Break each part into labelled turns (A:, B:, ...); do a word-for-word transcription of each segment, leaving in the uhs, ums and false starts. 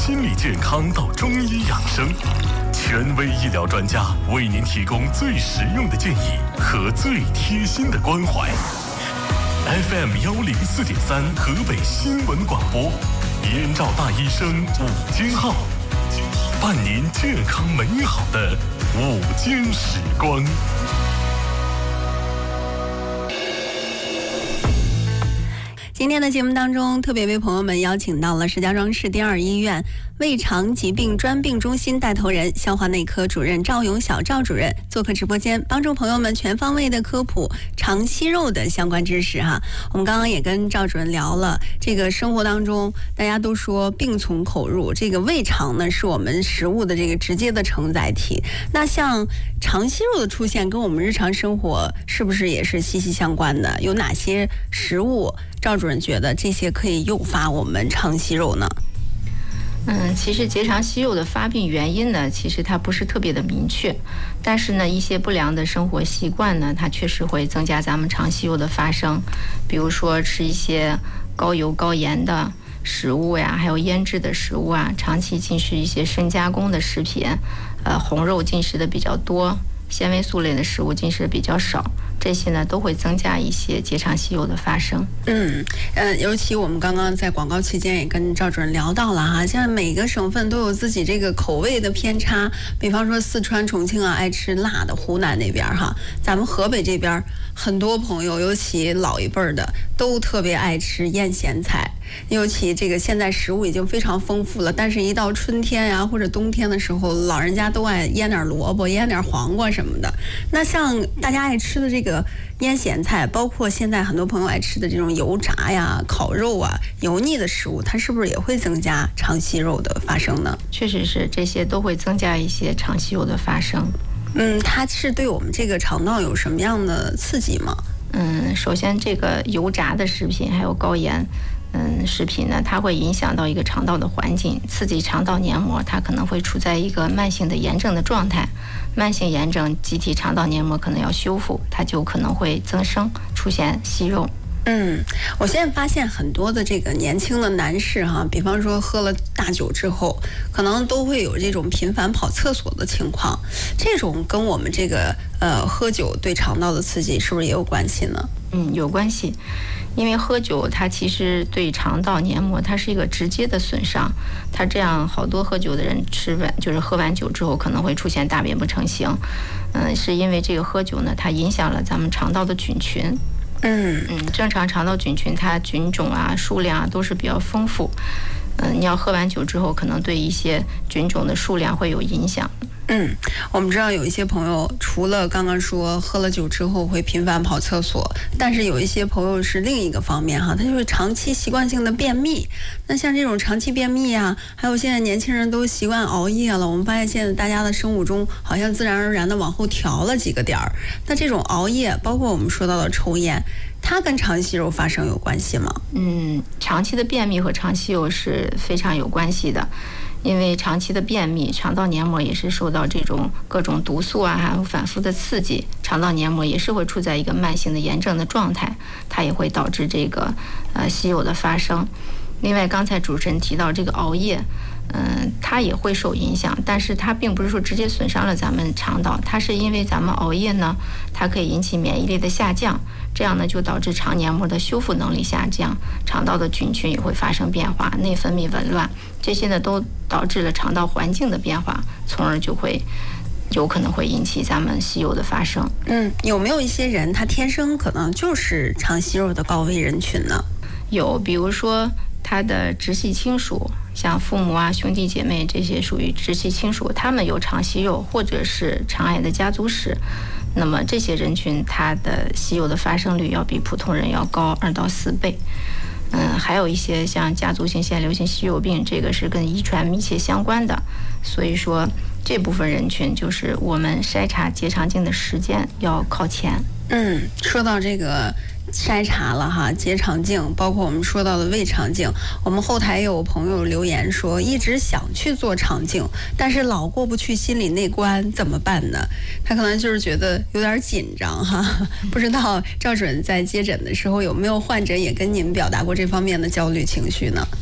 A: 心理健康到中医养生，权威医疗专家为您提供最实用的建议和最贴心的关怀。F M 幺零四点三河北新闻广播，燕赵大医生午间号，伴您健康美好的午间时光。
B: 今天的节目当中，特别为朋友们邀请到了石家庄市第二医院胃肠疾病专病中心带头人、消化内科主任赵永晓赵主任做客直播间，帮助朋友们全方位的科普肠息肉的相关知识哈。我们刚刚也跟赵主任聊了，这个生活当中大家都说病从口入，这个胃肠呢是我们食物的这个直接的承载体。那像肠息肉的出现，跟我们日常生活是不是也是息息相关的？有哪些食物？赵主任觉得这些可以诱发我们肠息肉呢？
C: 嗯，其实结肠息肉的发病原因呢，其实它不是特别的明确，但是呢，一些不良的生活习惯呢，它确实会增加咱们肠息肉的发生。比如说吃一些高油高盐的食物呀，还有腌制的食物啊，长期进食一些深加工的食品，呃，红肉进食的比较多，纤维素类的食物进食的比较少。这些呢都会增加一些结肠息肉的发生。
B: 嗯，呃，尤其我们刚刚在广告期间也跟赵主任聊到了哈，现在每个省份都有自己这个口味的偏差，比方说四川、重庆啊爱吃辣的，湖南那边哈，咱们河北这边很多朋友，尤其老一辈的都特别爱吃腌咸菜。尤其这个现在食物已经非常丰富了，但是一到春天呀、啊、或者冬天的时候，老人家都爱腌点萝卜、腌点黄瓜什么的。那像大家爱吃的这个腌咸菜，包括现在很多朋友爱吃的这种油炸呀、烤肉啊、油腻的食物，它是不是也会增加肠息肉的发生呢？
C: 确实是，这些都会增加一些肠息肉的发生。
B: 嗯，它是对我们这个肠道有什么样的刺激吗？
C: 嗯，首先这个油炸的食品还有高盐。嗯，食品呢，它会影响到一个肠道的环境，刺激肠道黏膜，它可能会处在一个慢性的炎症的状态。慢性炎症，机体肠道黏膜可能要修复，它就可能会增生，出现息肉。
B: 嗯，我现在发现很多的这个年轻的男士哈，比方说喝了大酒之后，可能都会有这种频繁跑厕所的情况。这种跟我们这个呃喝酒对肠道的刺激是不是也有关系呢？
C: 嗯，有关系。因为喝酒它其实对肠道黏膜它是一个直接的损伤，它这样好多喝酒的人吃完就是喝完酒之后可能会出现大便不成形，嗯，是因为这个喝酒呢，它影响了咱们肠道的菌群。
B: 嗯
C: 嗯，正常肠道菌群它菌种啊数量啊都是比较丰富，嗯，你要喝完酒之后可能对一些菌种的数量会有影响。
B: 嗯，我们知道有一些朋友除了刚刚说喝了酒之后会频繁跑厕所，但是有一些朋友是另一个方面哈，他就是长期习惯性的便秘。那像这种长期便秘啊，还有现在年轻人都习惯熬夜了，我们发现现在大家的生物钟好像自然而然的往后调了几个点儿。那这种熬夜，包括我们说到的抽烟，它跟肠息肉发生有关系吗？
C: 嗯，长期的便秘和肠息肉是非常有关系的。因为长期的便秘，肠道黏膜也是受到这种各种毒素啊，还有反复的刺激，肠道黏膜也是会处在一个慢性的炎症的状态，它也会导致这个呃息肉的发生。另外，刚才主持人提到这个熬夜，嗯，它也会受影响，但是它并不是说直接损伤了咱们肠道，它是因为咱们熬夜呢，它可以引起免疫力的下降，这样呢就导致肠黏膜的修复能力下降，肠道的菌群也会发生变化，内分泌紊乱，这些呢都导致了肠道环境的变化，从而就会有可能会引起咱们息肉的发生。
B: 嗯，有没有一些人他天生可能就是肠息肉的高危人群呢？
C: 有，比如说他的直系亲属，像父母啊、兄弟姐妹这些属于直系亲属，他们有肠息肉或者是肠癌的家族史，那么这些人群他的息肉的发生率要比普通人要高二到四倍。嗯，还有一些像家族性腺瘤性息肉病，这个是跟遗传密切相关的，所以说这部分人群就是我们筛查结肠镜的时间要靠前。
B: 嗯，说到这个筛查了哈，结肠镜，包括我们说到的胃肠镜，我们后台有朋友留言说一直想去做肠镜，但是老过不去心理那关，怎么办呢？他可能就是觉得有点紧张哈，不知道赵主任在接诊的时候有没有患者也跟您表达过这方面的焦虑情绪呢？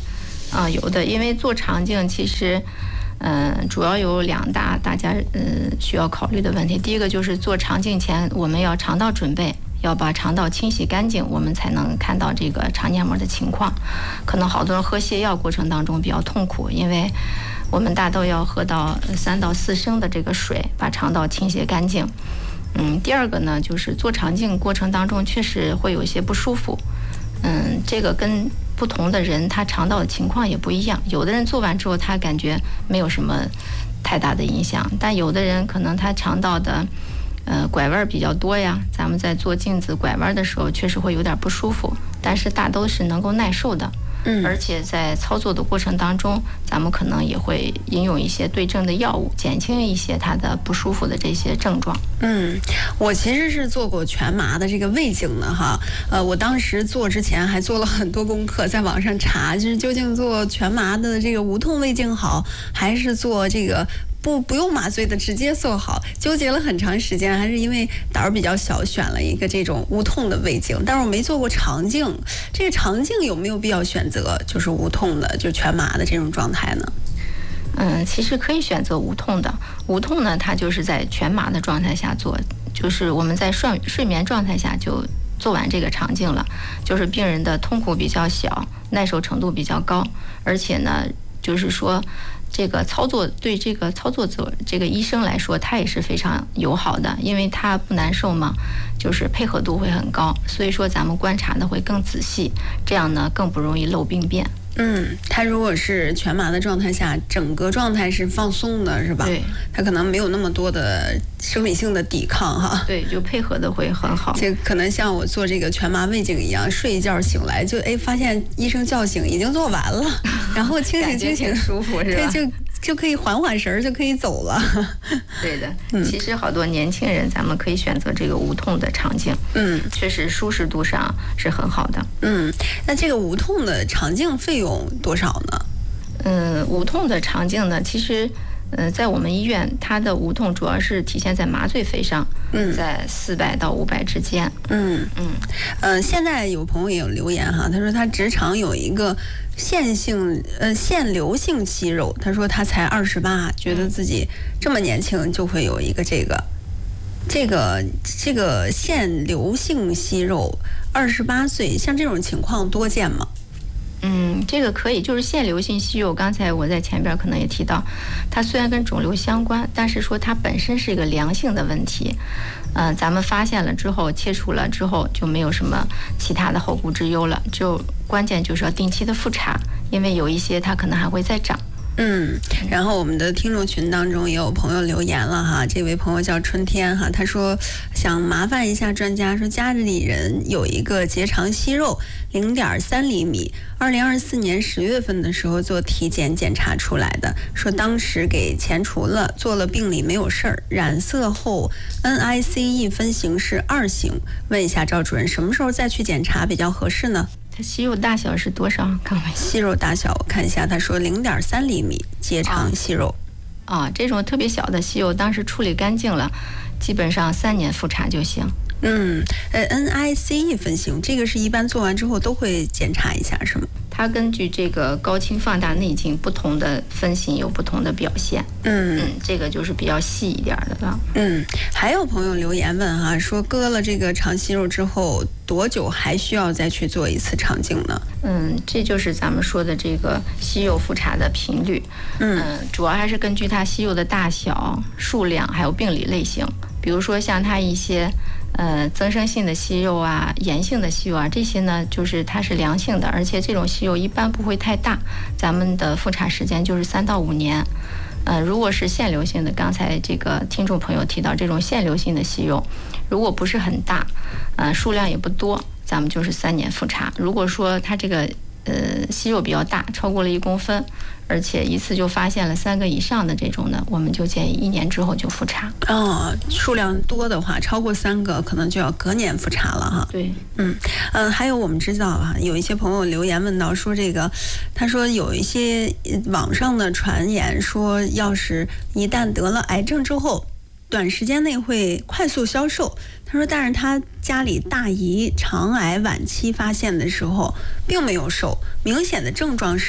C: 啊，有的，因为做肠镜其实。嗯、呃，主要有两大大家呃需要考虑的问题。第一个就是做肠镜前，我们要肠道准备，要把肠道清洗干净，我们才能看到这个肠黏膜的情况。可能好多人喝泻药过程当中比较痛苦，因为我们大都要喝到三到四升的这个水，把肠道清洗干净。嗯，第二个呢，就是做肠镜过程当中确实会有一些不舒服。嗯，这个跟不同的人他肠道的情况也不一样，有的人做完之后他感觉没有什么太大的影响，但有的人可能他肠道的呃拐弯比较多呀，咱们在做镜子拐弯的时候确实会有点不舒服，但是大都是能够耐受的。嗯，而且在操作的过程当中，咱们可能也会应用一些对症的药物，减轻一些它的不舒服的这些症状。
B: 嗯，我其实是做过全麻的这个胃镜的哈，呃，我当时做之前还做了很多功课，在网上查，就是究竟做全麻的这个无痛胃镜好，还是做这个不不用麻醉的直接做好，纠结了很长时间，还是因为胆儿比较小，选了一个这种无痛的胃镜。但是我没做过肠镜，这个肠镜有没有必要选择就是无痛的，就全麻的这种状态呢？
C: 嗯，其实可以选择无痛的。无痛呢，它就是在全麻的状态下做，就是我们在睡睡眠状态下就做完这个肠镜了，就是病人的痛苦比较小，耐受程度比较高，而且呢，就是说。这个操作对这个操作者这个医生来说，他也是非常友好的，因为他不难受嘛，就是配合度会很高，所以说咱们观察的会更仔细，这样呢更不容易漏病变。
B: 嗯，他如果是全麻的状态下，整个状态是放松的，是吧？
C: 对，
B: 他可能没有那么多的生理性的抵抗哈。
C: 对，就配合的会很好。
B: 这可能像我做这个全麻胃镜一样，睡一觉醒来就哎发现医生叫醒已经做完了，然后清醒清醒，
C: 舒服是吧？
B: 对，就就可以缓缓神儿，就可以走了。
C: 对的，嗯，其实好多年轻人，咱们可以选择这个无痛的肠镜，嗯，确实舒适度上是很好的。
B: 嗯，那这个无痛的肠镜费用多少呢？
C: 嗯，无痛的肠镜呢，其实，呃，在我们医院，它的无痛主要是体现在麻醉费上，嗯，在四百到五百之间。嗯
B: 嗯，呃，现在有朋友也有留言哈，他说他直肠有一个腺性呃腺瘤性息肉，他说他才二十八，觉得自己这么年轻就会有一个这个这个这个腺瘤性息肉，二十八岁，像这种情况多见吗？
C: 嗯，这个可以，就是腺瘤性息肉。刚才我在前边可能也提到，它虽然跟肿瘤相关，但是说它本身是一个良性的问题。嗯、呃，咱们发现了之后，切除了之后，就没有什么其他的后顾之忧了。就关键就是要定期的复查，因为有一些它可能还会再长。
B: 嗯，然后我们的听众群当中也有朋友留言了哈，这位朋友叫春天哈，他说想麻烦一下专家，说家里人有一个结肠息肉零点三厘米，二零二四年十月份的时候做体检检查出来的，说当时给前除了，做了病理没有事儿，染色后 N I C E 分型是二型，问一下赵主任什么时候再去检查比较合适呢？
C: 它息肉大小是多少？看看
B: 息肉大小，我看一下，他说零点三厘米结肠息肉。
C: 啊，这种特别小的息肉，当时处理干净了，基本上三年复查就行。
B: 嗯，呃 ，N I C E 分型，这个是一般做完之后都会检查一下，是吗？
C: 它根据这个高清放大内镜不同的分型有不同的表现。嗯嗯，这个就是比较细一点的了。
B: 嗯，还有朋友留言问哈，说割了这个肠息肉之后多久还需要再去做一次肠镜呢？
C: 嗯，这就是咱们说的这个息肉复查的频率。嗯，呃、主要还是根据它息肉的大小、数量还有病理类型。比如说像它一些呃增生性的息肉啊、炎性的息肉啊，这些呢就是它是良性的，而且这种息肉一般不会太大，咱们的复查时间就是三到五年。呃，如果是腺瘤性的，刚才这个听众朋友提到这种腺瘤性的息肉，如果不是很大，呃数量也不多，咱们就是三年复查。如果说它这个呃息肉比较大，超过了一公分，而且一次就发现了三个以上的这种呢，我们就建议一年之后就复查。
B: 哦，数量多的话，超过三个可能就要隔年复查了哈。
C: 对，
B: 嗯嗯、呃，还有我们知道啊，有一些朋友留言问到说这个，他说有一些网上的传言说，要是一旦得了癌症之后，短时间内会快速消瘦。他说，但是他家里大姨肠癌晚期发现的时候并没有瘦，明显的症状是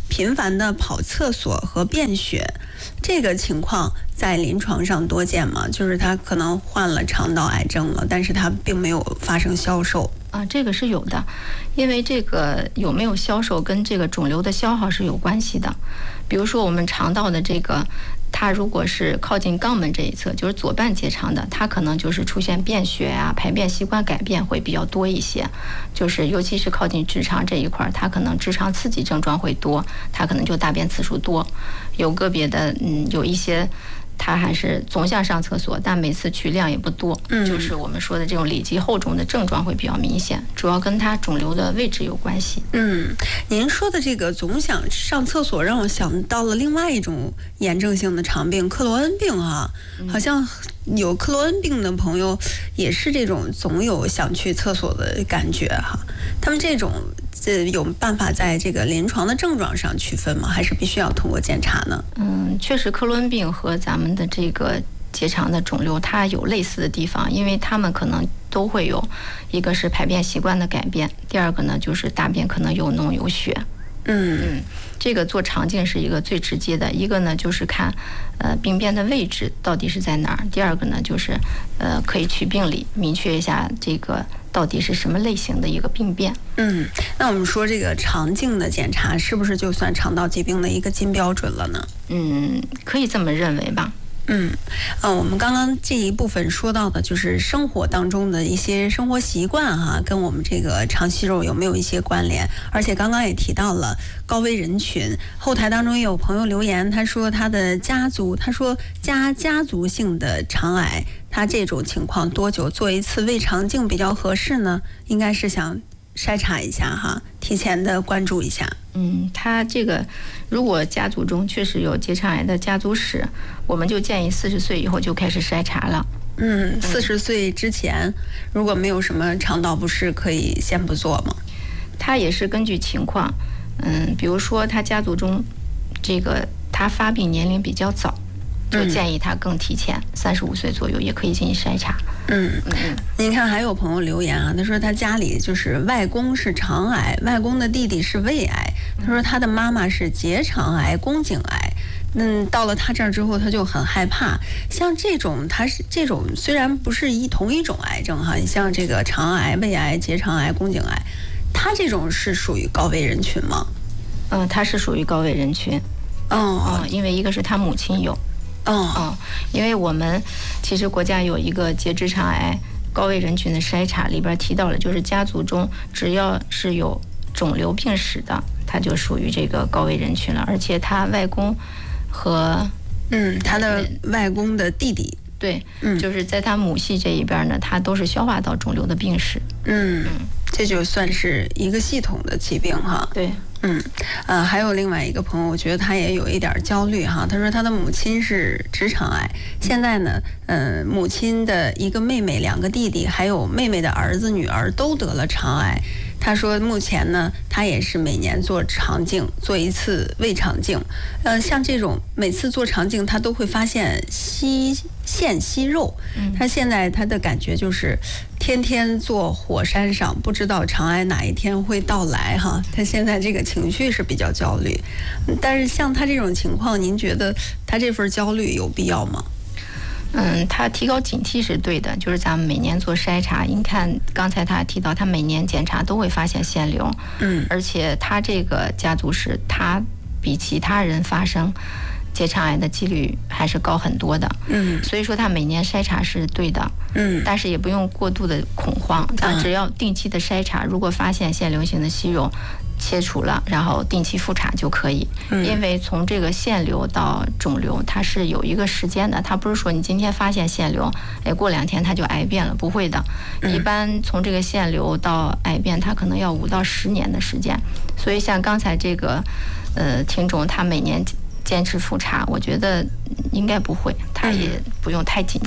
B: 频繁的跑厕所和便血，这个情况在临床上多见吗？就是他可能患了肠道癌症了，但是他并没有发生消瘦。
C: 啊，这个是有的，因为这个有没有消瘦跟这个肿瘤的消耗是有关系的。比如说我们肠道的这个，它如果是靠近肛门这一侧，就是左半结肠的，它可能就是出现便血啊、排便习惯改变会比较多一些。就是尤其是靠近直肠这一块，它可能直肠刺激症状会多，它可能就大便次数多。有个别的，嗯，有一些。他还是总想上厕所，但每次去量也不多，嗯，就是我们说的这种里积厚肿的症状会比较明显，主要跟他肿瘤的位置有关系。
B: 嗯，您说的这个总想上厕所，让我想到了另外一种炎症性的肠病——克罗恩病啊，嗯、好像有克罗恩病的朋友也是这种总有想去厕所的感觉哈。他们这种这有办法在这个临床的症状上区分吗？还是必须要通过检查呢？
C: 嗯，确实，克罗恩病和咱们的这个结肠的肿瘤它有类似的地方，因为他们可能都会有一个是排便习惯的改变，第二个呢就是大便可能有脓有血。嗯嗯，这个做肠镜是一个最直接的，一个呢就是看呃病变的位置到底是在哪儿，第二个呢就是呃可以取病理，明确一下这个到底是什么类型的一个病变。
B: 嗯，那我们说这个肠镜的检查是不是就算肠道疾病的一个金标准了呢？
C: 嗯，可以这么认为吧。
B: 嗯，呃，我们刚刚这一部分说到的就是生活当中的一些生活习惯哈，跟我们这个肠息肉有没有一些关联？而且刚刚也提到了高危人群，后台当中也有朋友留言，他说他的家族，他说家家族性的肠癌，他这种情况多久做一次胃肠镜比较合适呢？应该是想筛查一下哈，提前的关注一下。
C: 嗯，他这个如果家族中确实有结肠癌的家族史，我们就建议四十岁以后就开始筛查了。
B: 嗯，四十岁之前如果没有什么肠道不适，可以先不做吗？
C: 他也是根据情况，嗯，比如说他家族中这个他发病年龄比较早，就建议他更提前，三十五岁左右也可以进行筛查。
B: 嗯嗯，您看还有朋友留言啊，他说他家里就是外公是肠癌，外公的弟弟是胃癌，他说他的妈妈是结肠癌、宫颈癌。嗯，到了他这儿之后，他就很害怕。像这种，他是这种虽然不是一同一种癌症哈，你像这个肠癌、胃癌、结肠癌、宫颈癌，他这种是属于高危人群吗？
C: 嗯，他是属于高危人群。
B: 哦、
C: 嗯，因为一个是他母亲有。
B: 哦、
C: 嗯，因为我们其实国家有一个结直肠癌高危人群的筛查，里边提到了，就是家族中只要是有肿瘤病史的，他就属于这个高危人群了。而且他外公和
B: 嗯他的外公的弟弟，
C: 对，嗯，就是在他母系这一边呢，他都是消化道肿瘤的病史。
B: 嗯，这就算是一个系统的疾病哈。
C: 对。
B: 嗯，呃，还有另外一个朋友，我觉得他也有一点焦虑哈。他说他的母亲是直肠癌，现在呢，呃，母亲的一个妹妹、两个弟弟，还有妹妹的儿子、女儿都得了肠癌。他说目前呢，他也是每年做肠镜，做一次胃肠镜。呃，像这种每次做肠镜，他都会发现息腺息肉。他现在他的感觉就是天天坐火山上，不知道肠癌哪一天会到来哈。他现在这个情绪是比较焦虑，但是像他这种情况，您觉得他这份焦虑有必要吗？
C: 嗯，他提高警惕是对的，就是咱们每年做筛查，您看刚才他提到，他每年检查都会发现腺瘤，嗯，而且他这个家族史，他比其他人发生结肠癌的几率还是高很多的，嗯，所以说他每年筛查是对的，嗯，但是也不用过度的恐慌，咱只要定期的筛查，如果发现腺瘤性的息肉，切除了，然后定期复查就可以。嗯、因为从这个腺瘤到肿瘤，它是有一个时间的，它不是说你今天发现腺瘤，哎，过两天它就癌变了，不会的。嗯、一般从这个腺瘤到癌变，它可能要五到十年的时间。所以像刚才这个呃听众，他每年坚持复查，我觉得应该不会，他也不用太紧张。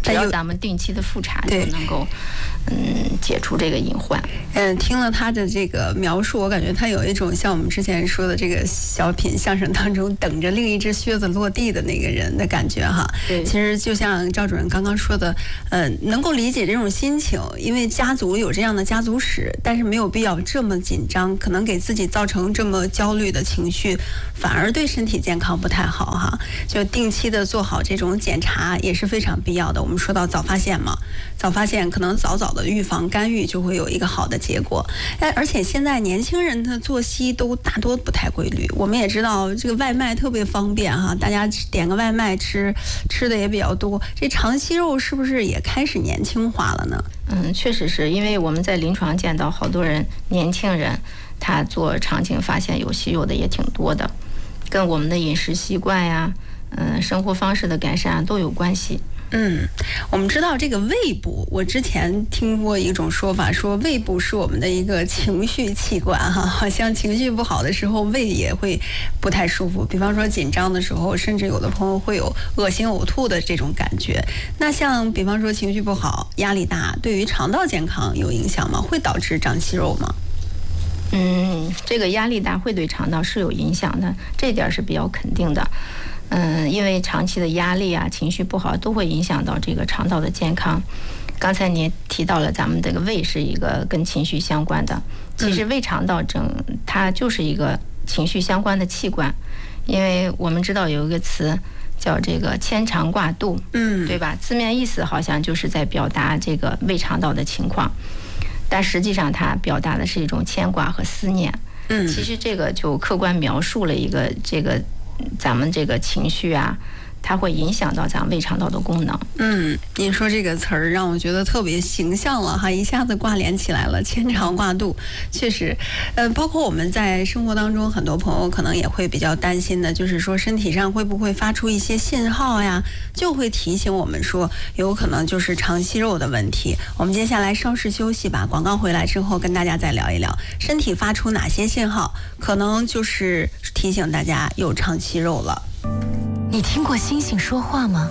C: 只要咱们定期的复查，就能够嗯解除这个隐患。
B: 嗯，听了他的这个描述，我感觉他有一种像我们之前说的这个小品相声当中等着另一只靴子落地的那个人的感觉哈。
C: 对，
B: 其实就像赵主任刚刚说的，呃，能够理解这种心情，因为家族有这样的家族史，但是没有必要这么紧张，可能给自己造成这么焦虑的情绪，反而对身体健康不太好哈。就定期的做好这种检查也是非常必要的。我们说到早发现嘛，早发现可能早早的预防干预就会有一个好的结果。哎，而且现在年轻人的作息都大多不太规律，我们也知道这个外卖特别方便哈，大家点个外卖吃，吃的也比较多。这肠息肉是不是也开始年轻化了呢？
C: 嗯，确实是，因为我们在临床见到好多人，年轻人他做肠镜发现有息肉的也挺多的，跟我们的饮食习惯呀、嗯、生活方式的改善都有关系。
B: 嗯，我们知道这个胃部，我之前听过一种说法，说胃部是我们的一个情绪器官哈，好像情绪不好的时候，胃也会不太舒服。比方说紧张的时候，甚至有的朋友会有恶心呕吐的这种感觉。那像比方说情绪不好、压力大，对于肠道健康有影响吗？会导致长息肉吗？
C: 嗯，这个压力大会对肠道是有影响的，这点是比较肯定的。嗯，因为长期的压力啊、情绪不好都会影响到这个肠道的健康。刚才你提到了咱们这个胃是一个跟情绪相关的，其实胃肠道整它就是一个情绪相关的器官，因为我们知道有一个词叫这个牵肠挂肚，嗯，对吧？字面意思好像就是在表达这个胃肠道的情况，但实际上它表达的是一种牵挂和思念。嗯，其实这个就客观描述了一个这个咱们这个情绪啊，它会影响到咱们胃肠道的功能。
B: 嗯，您说这个词儿让我觉得特别形象了哈，一下子挂连起来了，牵肠挂肚，确实，呃，包括我们在生活当中，很多朋友可能也会比较担心的，就是说身体上会不会发出一些信号呀，就会提醒我们说，有可能就是肠息肉的问题。我们接下来稍事休息吧，广告回来之后跟大家再聊一聊，身体发出哪些信号，可能就是提醒大家有肠息肉了。
D: 你听过星星说话吗？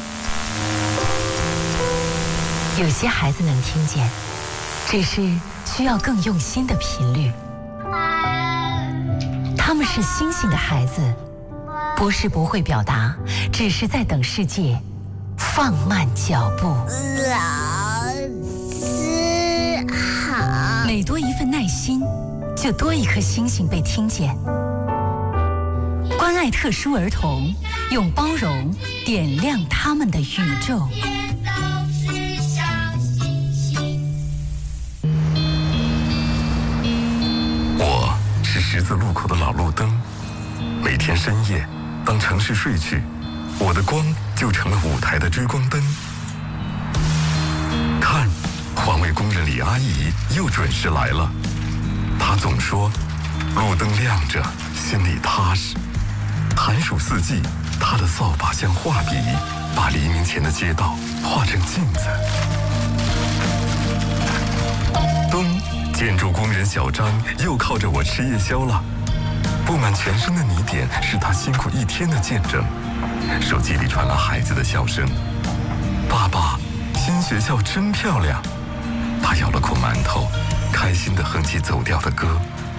D: 有些孩子能听见，只是需要更用心的频率。他们是星星的孩子，不是不会表达，只是在等世界放慢脚步。
E: 老师好。
D: 每多一份耐心，就多一颗星星被听见。关爱特殊儿童，用包容点亮他们的宇宙。
A: 我是十字路口的老路灯，每天深夜，当城市睡去，我的光就成了舞台的追光灯。看，环卫工人李阿姨又准时来了。她总说，路灯亮着，心里踏实。寒暑四季，他的扫把像画笔，把黎明前的街道画成镜子。冬，建筑工人小张又靠着我吃夜宵了。布满全身的泥点是他辛苦一天的见证。手机里传来孩子的笑声：“爸爸，新学校真漂亮。”他咬了口馒头，开心地哼起走调的歌。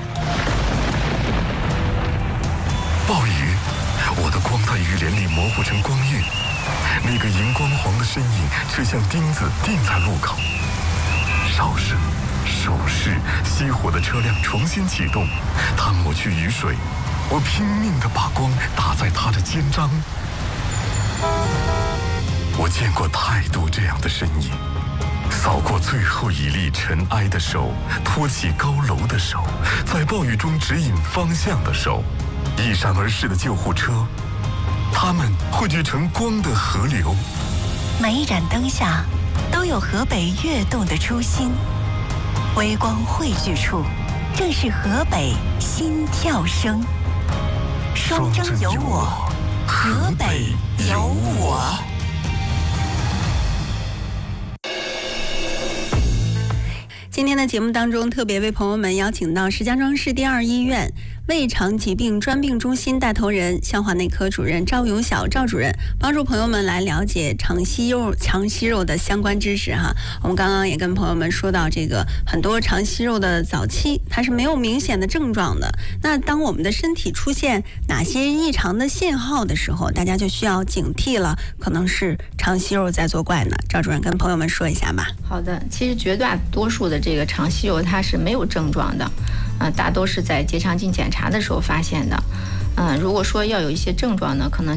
A: 暴雨，我的光在雨帘里模糊成光晕，那个荧光黄的身影却像钉子钉在路口。哨声、手势，熄火的车辆重新启动，他抹去雨水，我拼命地把光打在他的肩章。我见过太多这样的身影，扫过最后一粒尘埃的手，托起高楼的手，在暴雨中指引方向的手，一闪而逝的救护车，它们汇聚成光的河流。
D: 每一盏灯下都有河北跃动的初心，微光汇聚处，正是河北心跳声。双征有我，河北有我。
B: 今天的节目当中，特别为朋友们邀请到石家庄市第二医院胃肠疾病专病中心带头人、消化内科主任赵永晓赵主任，帮助朋友们来了解肠息肉、肠息肉的相关知识哈。我们刚刚也跟朋友们说到，这个很多肠息肉的早期它是没有明显的症状的。那当我们的身体出现哪些异常的信号的时候，大家就需要警惕了，可能是肠息肉在作怪呢。赵主任跟朋友们说一下吧。
C: 好的，其实绝大多数的这个肠息肉它是没有症状的，呃，大多是在结肠镜检查的时候发现的。嗯、呃，如果说要有一些症状呢，可能